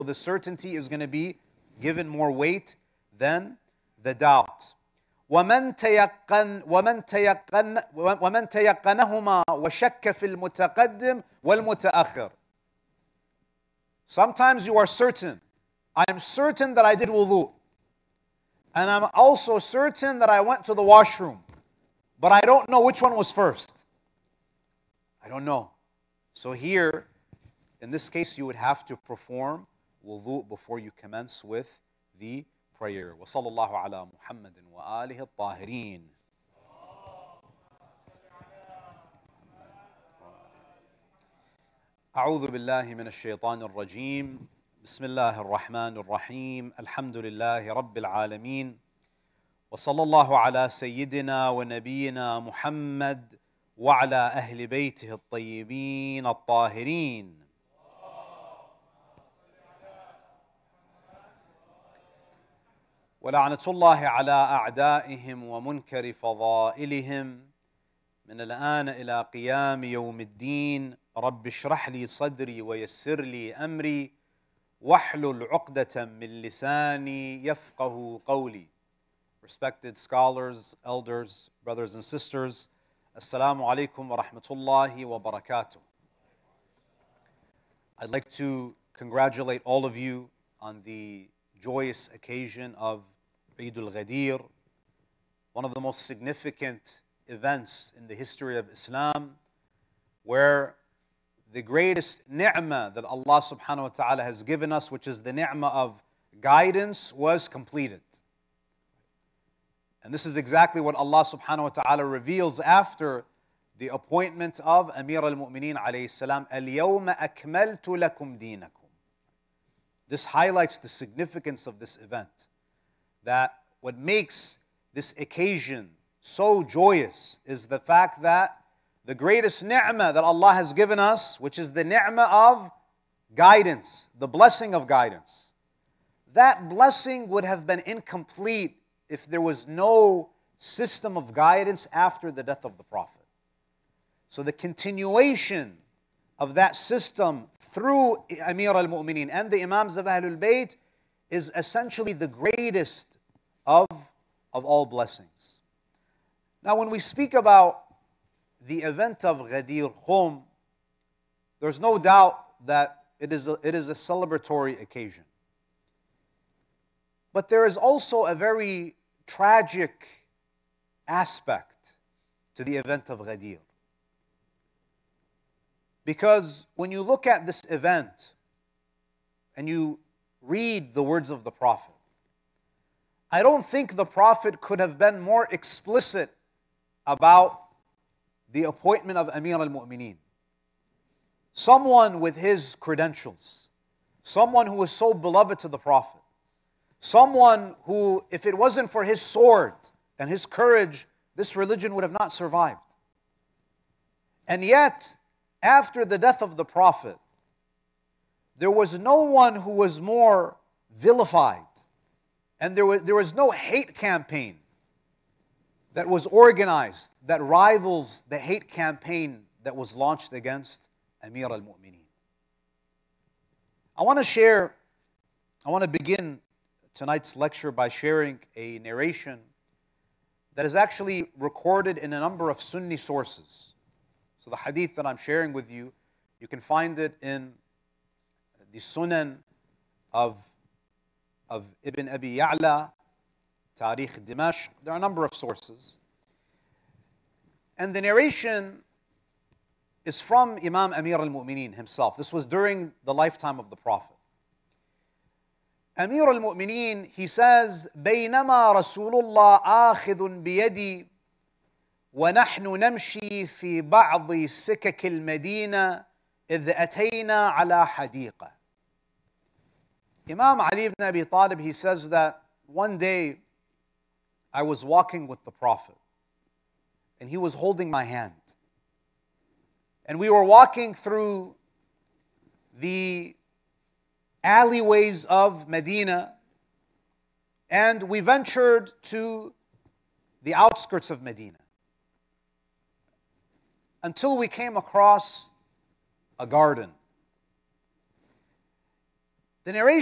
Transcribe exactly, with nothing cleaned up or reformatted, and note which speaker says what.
Speaker 1: the certainty is going to be given more weight than the doubt. ومن تيقن ومن تيقن ومن تيقنهما وشك في المتقدم والمتأخر. Sometimes you are certain. I am certain that I did wudu. And I'm also certain that I went to the washroom. But I don't know which one was first. I don't know. So here, in this case, you would have to perform wudu before you commence with the prayer. وصلى الله على محمد وآله الطاهرين. أعوذ بالله من الشيطان الرجيم. بسم الله الرحمن الرحيم. الحمد لله رب العالمين. وصلى الله على سيدنا ونبينا محمد وعلى أهل بيته الطيبين الطاهرين. ولعنة الله على أعدائهم ومنكر فضائلهم من الآن إلى قيام يوم الدين. رب اشرح لي صدري ويسر لي أمري واحلل عقدة من لساني يفقه قولي. Respected scholars, elders, brothers and sisters, Assalamu alaikum wa rahmatullahi wa barakatuh. I'd like to congratulate all of you on the joyous occasion of Eid al-Ghadir, one of the most significant events in the history of Islam, where the greatest ni'mah that Allah subhanahu wa ta'ala has given us, which is the ni'mah of guidance, was completed. And this is exactly what Allah subhanahu wa ta'ala reveals after the appointment of Amir al-Mu'mineen alayhi salam, الْيَوْمَ أَكْمَلْتُ لَكُمْ دِينَكُمْ. This highlights the significance of this event, that what makes this occasion so joyous is the fact that the greatest ni'mah that Allah has given us, which is the ni'mah of guidance, the blessing of guidance, that blessing would have been incomplete if there was no system of guidance after the death of the Prophet. So the continuation of that system through Amir al-Mu'mineen and the Imams of Ahlul Bayt is essentially the greatest of, of all blessings. Now when we speak about the event of Ghadir Khum, there's no doubt that it is a, it is a celebratory occasion. But there is also a very tragic aspect to the event of Ghadir. Because when you look at this event and you read the words of the Prophet, I don't think the Prophet could have been more explicit about the appointment of Amir al-Mu'mineen. Someone with his credentials, someone who was so beloved to the Prophet, someone who, if it wasn't for his sword and his courage, this religion would have not survived. And yet, after the death of the Prophet, there was no one who was more vilified, and there was, there was no hate campaign that was organized that rivals the hate campaign that was launched against Amir al-Mu'mineen. I want to share, I want to begin tonight's lecture by sharing a narration that is actually recorded in a number of Sunni sources. So the hadith that I'm sharing with you, you can find it in the Sunan of, of Ibn Abi Ya'la, Tarikh Dimashq. There are a number of sources. And the narration is from Imam Amir al-Mu'mineen himself. This was during the lifetime of the Prophet. Amir al-Mu'mineen, he says, بينما رسول الله آخذ بيدي ونحن نمشي في بعض سكك المدينة إذ أتينا على حديقة. Imam Ali ibn Abi Talib, he says that one day I was walking with the Prophet and he was holding my hand. And we were walking through the alleyways of Medina, and we ventured to the outskirts of Medina until we came across a garden. The narration